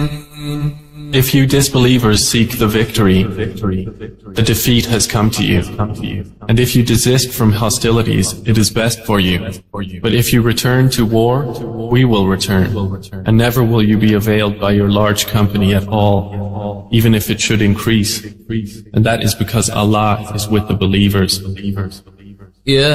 If you disbelievers seek the victory, the defeat has come to you. And if you desist from hostilities, it is best for you. But if you return to war, we will return. And never will you be availed by your large company at all, even if it should increase. And that is because Allah is with the believers. يا